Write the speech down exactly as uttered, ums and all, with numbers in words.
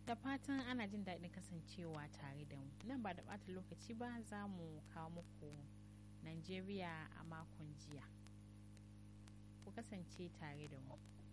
Da fatan ana jin daɗin kasancewa tare da mu. Nan ba da ɓata lokaci ba za mu kawo muku Najeriya a makon jiya. Ku kasance tare da mu.